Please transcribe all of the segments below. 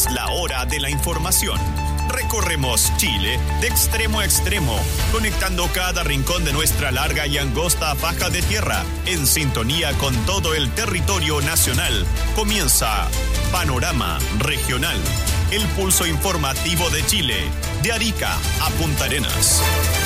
Es la hora de la información. Recorremos Chile de extremo a extremo, conectando cada rincón de nuestra larga y angosta faja de tierra, en sintonía con todo el territorio nacional. Comienza Panorama Regional, el pulso informativo de Chile, de Arica a Punta Arenas.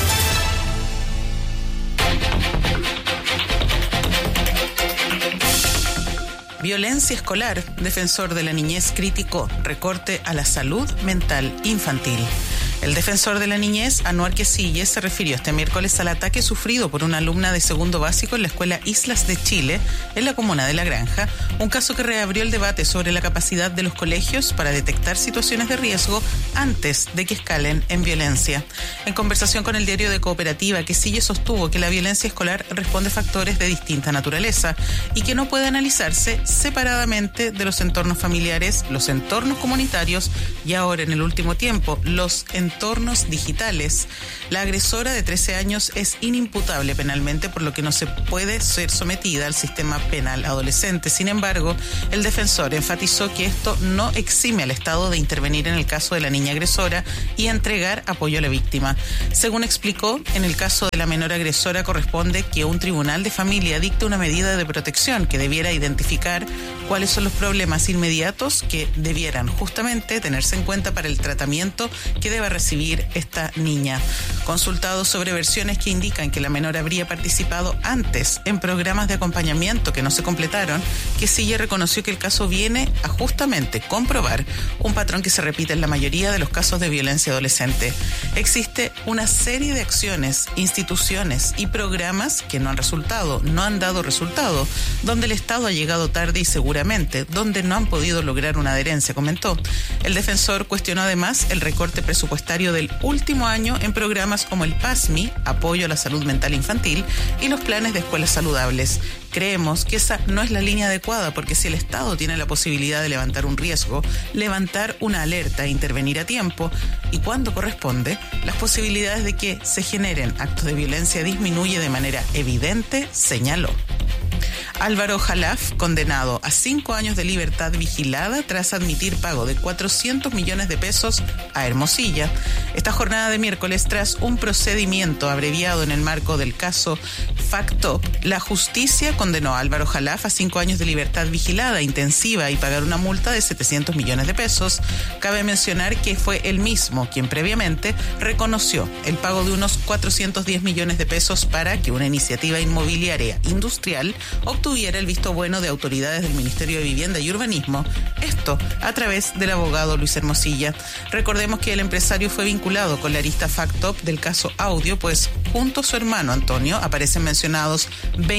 Violencia escolar. Defensor de la niñez criticó recorte a la salud mental infantil. El defensor de la niñez, Anuar Quesilles, se refirió este miércoles al ataque sufrido por una alumna de segundo básico en la escuela Islas de Chile, en la comuna de La Granja, un caso que reabrió el debate sobre la capacidad de los colegios para detectar situaciones de riesgo antes de que escalen en violencia. En conversación con el diario de Cooperativa, Quesilles sostuvo que la violencia escolar responde a factores de distinta naturaleza y que no puede analizarse separadamente de los entornos familiares, los entornos comunitarios y ahora, en el último tiempo, los entornos digitales. La agresora de 13 años es inimputable penalmente, por lo que no se puede ser sometida al sistema penal adolescente. Sin embargo, el defensor enfatizó que esto no exime al Estado de intervenir en el caso de la niña agresora y entregar apoyo a la víctima. Según explicó, en el caso de la menor agresora corresponde que un tribunal de familia dicte una medida de protección que debiera identificar cuáles son los problemas inmediatos que debieran justamente tenerse en cuenta para el tratamiento que deba recibir esta niña. Consultado sobre versiones que indican que la menor habría participado antes en programas de acompañamiento que no se completaron, Quesilles reconoció que el caso viene a justamente comprobar un patrón que se repite en la mayoría de los casos de violencia adolescente. Existe una serie de acciones, instituciones y programas que no han dado resultado, donde el Estado ha llegado tarde y seguramente donde no han podido lograr una adherencia, comentó. El defensor cuestionó además el recorte presupuestario del último año en programas como el PASMI, apoyo a la salud mental infantil, y los planes de escuelas saludables. Creemos que esa no es la línea adecuada, porque si el Estado tiene la posibilidad de levantar un riesgo, levantar una alerta e intervenir a tiempo, y cuando corresponde, las posibilidades de que se generen actos de violencia disminuye de manera evidente, señaló. Álvaro Jalaf, condenado a 5 años de libertad vigilada tras admitir pago de 400 millones de pesos a Hermosilla. Esta jornada de miércoles, tras un procedimiento abreviado en el marco del caso FACTOP, la justicia condenó a Álvaro Jalaf a 5 años de libertad vigilada intensiva y pagar una multa de 700 millones de pesos. Cabe mencionar que fue él mismo quien previamente reconoció el pago de unos 410 millones de pesos para que una iniciativa inmobiliaria industrial obtuviera el visto bueno de autoridades del Ministerio de Vivienda y Urbanismo, esto a través del abogado Luis Hermosilla. Recordemos que el empresario fue vinculado con la arista FACTOP del caso Audio, pues junto a su hermano Antonio aparecen mencionados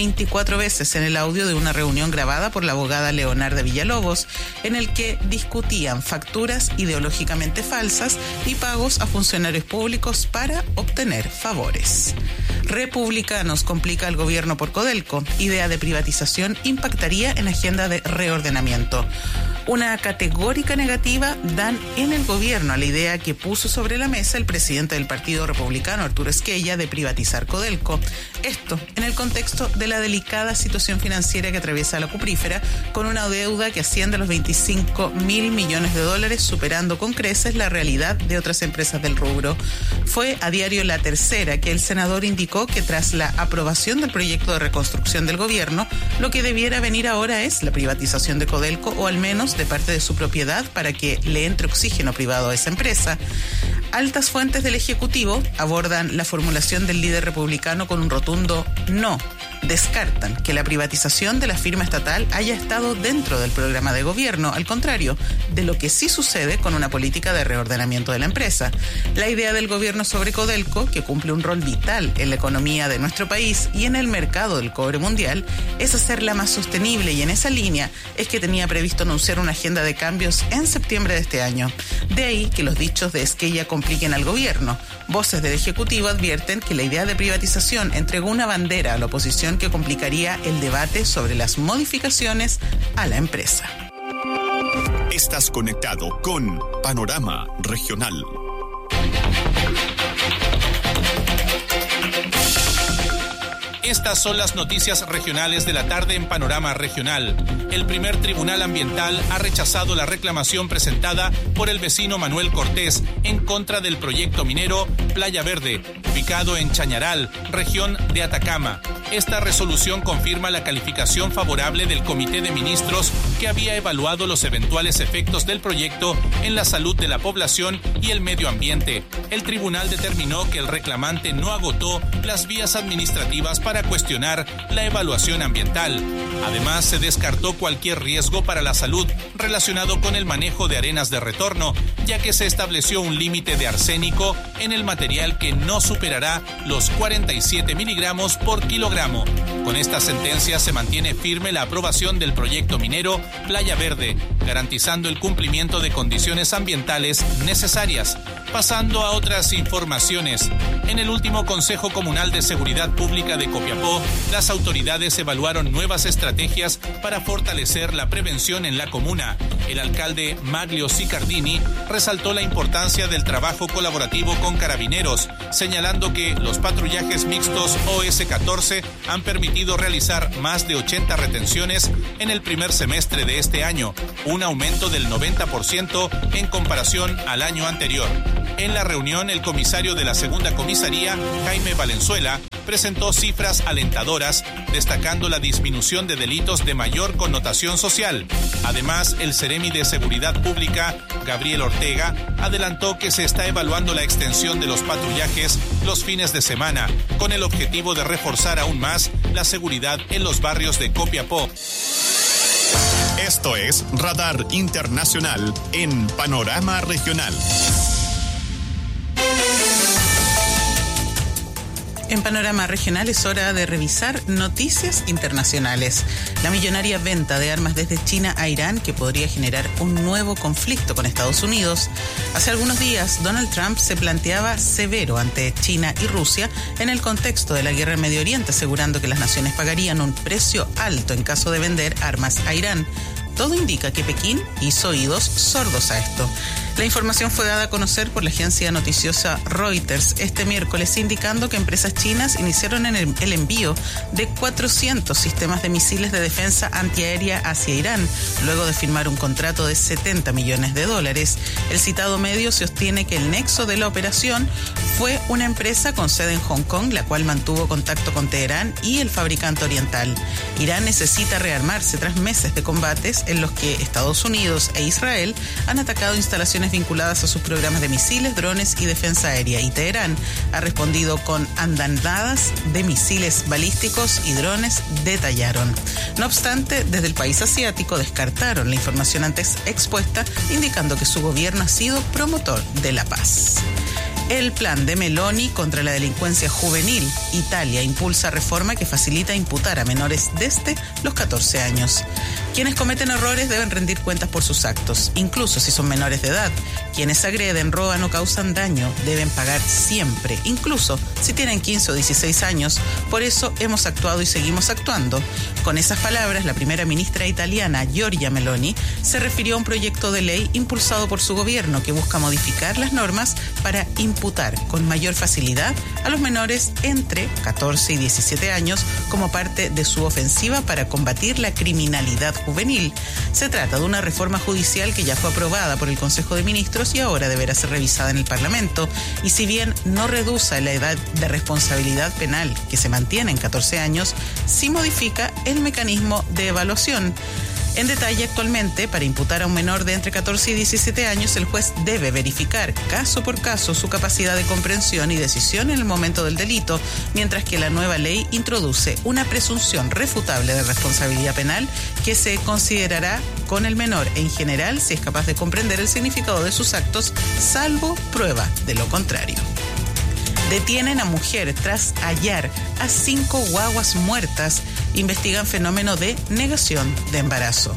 24 veces en el audio de una reunión grabada por la abogada Leonarda Villalobos, en el que discutían facturas ideológicamente falsas y pagos a funcionarios públicos para obtener favores. Republicanos complica al gobierno por Codelco. Idea de privatización impactaría en agenda de reordenamiento. Una categórica negativa dan en el gobierno a la idea que puso sobre la mesa el presidente del Partido Republicano, Arturo Esquella, de privatizar Codelco. Esto en el contexto de la delicada situación financiera que atraviesa la cuprífera, con una deuda que asciende a los 25.000 millones de dólares, superando con creces la realidad de otras empresas del rubro. Fue a Diario La Tercera que el senador indicó que tras la aprobación del proyecto de reconstrucción del gobierno, lo que debiera venir ahora es la privatización de Codelco, o al menos de parte de su propiedad, para que le entre oxígeno privado a esa empresa. Altas fuentes del Ejecutivo abordan la formulación del líder republicano con un rotundo no. Descartan que la privatización de la firma estatal haya estado dentro del programa de gobierno, al contrario de lo que sí sucede con una política de reordenamiento de la empresa. La idea del gobierno sobre Codelco, que cumple un rol vital en la economía de nuestro país y en el mercado del cobre mundial, es hacerla más sostenible, y en esa línea es que tenía previsto anunciar una agenda de cambios en septiembre de este año. De ahí que los dichos de Esquella compliquen al gobierno. Voces del Ejecutivo advierten que la idea de privatización entregó una bandera a la oposición que complicaría el debate sobre las modificaciones a la empresa. Estás conectado con Panorama Regional. Estas son las noticias regionales de la tarde en Panorama Regional. El primer tribunal ambiental ha rechazado la reclamación presentada por el vecino Manuel Cortés en contra del proyecto minero Playa Verde, ubicado en Chañaral, región de Atacama. Esta resolución confirma la calificación favorable del Comité de Ministros que había evaluado los eventuales efectos del proyecto en la salud de la población y el medio ambiente. El tribunal determinó que el reclamante no agotó las vías administrativas para cuestionar la evaluación ambiental. Además, se descartó cualquier riesgo para la salud relacionado con el manejo de arenas de retorno, ya que se estableció un límite de arsénico en el material que no superará los 47 miligramos por kilogramo. Con esta sentencia se mantiene firme la aprobación del proyecto minero Playa Verde, garantizando el cumplimiento de condiciones ambientales necesarias. Pasando a otras informaciones. En el último Consejo Comunal de Seguridad Pública de Copiapó, las autoridades evaluaron nuevas estrategias para fortalecer la prevención en la comuna. El alcalde Maglio Sicardini resaltó la importancia del trabajo colaborativo con carabineros, señalando que los patrullajes mixtos OS-14 han permitido realizar más de 80 retenciones en el primer semestre de este año, un aumento del 90% en comparación al año anterior. En la reunión, el comisario de la segunda comisaría, Jaime Valenzuela, presentó cifras alentadoras, destacando la disminución de delitos de mayor connotación social. Además, el Seremi de Seguridad Pública, Gabriel Ortega, adelantó que se está evaluando la extensión de los patrullajes los fines de semana, con el objetivo de reforzar aún más la seguridad en los barrios de Copiapó. Esto es Radar Internacional en Panorama Regional. En Panorama Regional es hora de revisar noticias internacionales. La millonaria venta de armas desde China a Irán, que podría generar un nuevo conflicto con Estados Unidos. Hace algunos días, Donald Trump se planteaba severo ante China y Rusia en el contexto de la guerra en Medio Oriente, asegurando que las naciones pagarían un precio alto en caso de vender armas a Irán. Todo indica que Pekín hizo oídos sordos a esto. La información fue dada a conocer por la agencia noticiosa Reuters este miércoles, indicando que empresas chinas iniciaron el envío de 400 sistemas de misiles de defensa antiaérea hacia Irán, luego de firmar un contrato de $70 millones. El citado medio sostiene que el nexo de la operación fue una empresa con sede en Hong Kong, la cual mantuvo contacto con Teherán y el fabricante oriental. Irán necesita rearmarse tras meses de combates en los que Estados Unidos e Israel han atacado instalaciones vinculadas a sus programas de misiles, drones y defensa aérea, y Teherán ha respondido con andanadadas de misiles balísticos y drones, detallaron. No obstante, desde el país asiático descartaron la información antes expuesta, indicando que su gobierno ha sido promotor de la paz. El plan de Meloni contra la delincuencia juvenil. Italia impulsa reforma que facilita imputar a menores desde los 14 años. Quienes cometen errores deben rendir cuentas por sus actos, incluso si son menores de edad. Quienes agreden, roban o causan daño deben pagar siempre, incluso si tienen 15 o 16 años. Por eso hemos actuado y seguimos actuando. Con esas palabras, la primera ministra italiana, Giorgia Meloni, se refirió a un proyecto de ley impulsado por su gobierno que busca modificar las normas para imputar con mayor facilidad a los menores entre 14 y 17 años como parte de su ofensiva para combatir la criminalidad juvenil. Se trata de una reforma judicial que ya fue aprobada por el Consejo de Ministros y ahora deberá ser revisada en el Parlamento. Y si bien no reduce la edad de responsabilidad penal, que se mantiene en 14 años, sí modifica el mecanismo de evaluación. En detalle, actualmente, para imputar a un menor de entre 14 y 17 años, el juez debe verificar caso por caso su capacidad de comprensión y decisión en el momento del delito, mientras que la nueva ley introduce una presunción refutable de responsabilidad penal que se considerará con el menor en general si es capaz de comprender el significado de sus actos, salvo prueba de lo contrario. Detienen a mujer tras hallar a 5 guaguas muertas. Investigan fenómeno de negación de embarazo.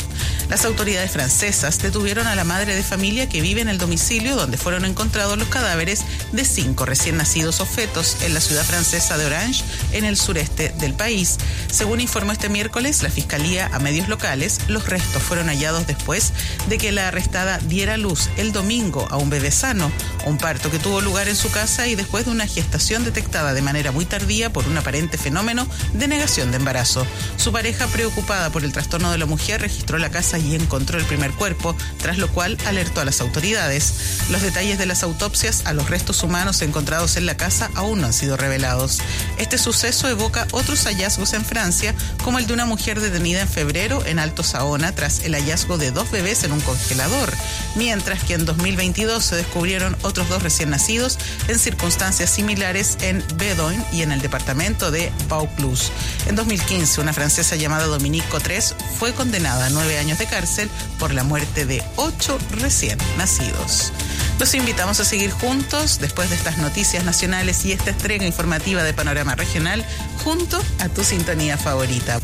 Las autoridades francesas detuvieron a la madre de familia que vive en el domicilio donde fueron encontrados los cadáveres de 5 recién nacidos o fetos en la ciudad francesa de Orange, en el sureste del país. Según informó este miércoles la Fiscalía a medios locales, los restos fueron hallados después de que la arrestada diera a luz el domingo a un bebé sano, un parto que tuvo lugar en su casa y después de una gestación detectada de manera muy tardía por un aparente fenómeno de negación de embarazo. Su pareja, preocupada por el trastorno de la mujer, registró la casa y encontró el primer cuerpo, tras lo cual alertó a las autoridades. Los detalles de las autopsias a los restos humanos encontrados en la casa aún no han sido revelados. Este suceso evoca otros hallazgos en Francia, como el de una mujer detenida en febrero en Alto Saona tras el hallazgo de 2 bebés en un congelador, mientras que en 2022 se descubrieron otros 2 recién nacidos en circunstancias similares en Bedoin y en el departamento de Vaucluse. En 2015, una francesa llamada Dominique Cotres fue condenada a 9 años de cárcel por la muerte de 8 recién nacidos. Los invitamos a seguir juntos después de estas noticias nacionales y esta entrega informativa de Panorama Regional junto a tu sintonía favorita.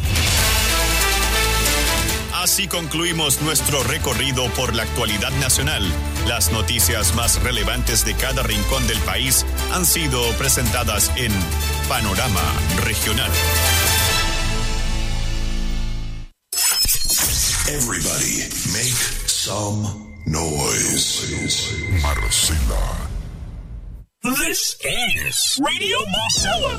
Así concluimos nuestro recorrido por la actualidad nacional. Las noticias más relevantes de cada rincón del país han sido presentadas en Panorama Regional. Everybody make some noise. Marcela. This is Radio Marcella.